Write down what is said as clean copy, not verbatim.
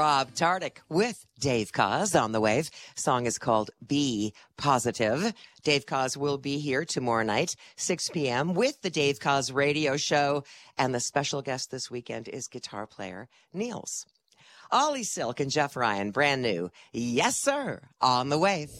Rob Tardik with Dave Koz on the wave. Song is called Be Positive. Dave Koz will be here tomorrow night, 6 p.m. with the Dave Koz radio show. And the special guest this weekend is guitar player Niels. Ollie Silk and Jeff Ryan, brand new. Yes, sir, on the wave.